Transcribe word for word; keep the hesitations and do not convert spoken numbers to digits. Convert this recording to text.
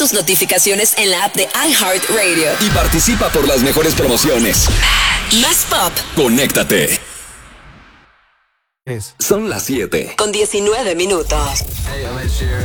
tus notificaciones en la app de iHeartRadio. Y participa por las mejores promociones. Más pop. Conéctate. Es. Son las siete. Con diecinueve minutos. Hey, I'm Ed Sheeran.